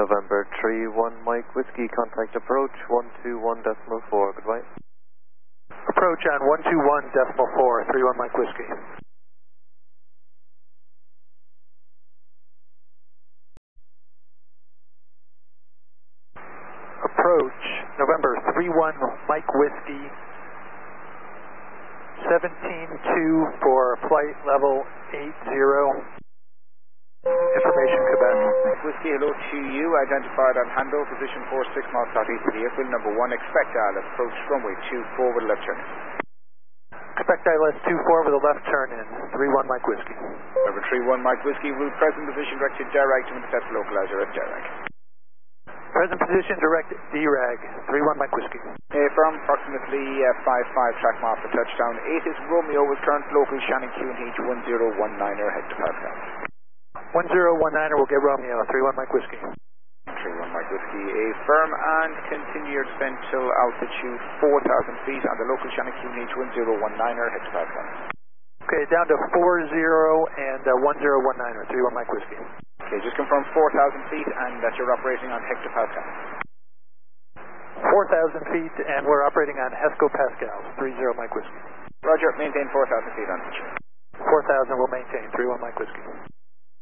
November 31 Mike Whiskey, contact approach 121.4, goodbye. Approach on 121.4, 31 Mike Whiskey. Approach, November 31 Mike Whiskey, 17-2 for flight level 80. Information, Quebec. Whiskey, hello to you. Identified on handover, position 46 miles southeast of the airfield. Number 1, expect ILS approach runway 24 with a left turn. Expect ILS 24 with a left turn in. 31 Mike Whiskey. Number 31 Mike Whiskey, route present position directed direct to intercept localizer at Derek. Present position direct DRAG. 31 Mike Whiskey. From approximately 55 track mile for touchdown. 8 is Romeo with current local Shannon QNH 1019er head to Pascal. 1019er will get Romeo, 31 Mike Whiskey. 31 Mike Whiskey, firm and continue your descent till altitude 4,000 feet on the local Shannon QNH 1019er head to Pascal. Okay, down to 40 and 1019er, 31 Mike Whiskey. Okay, just confirm 4,000 feet and that you're operating on hectopascal. 4,000 feet and we're operating on hectopascals, 30 Mike Whiskey. Roger, maintain 4,000 feet on entry. 4,000 will maintain, 31 Mike Whiskey.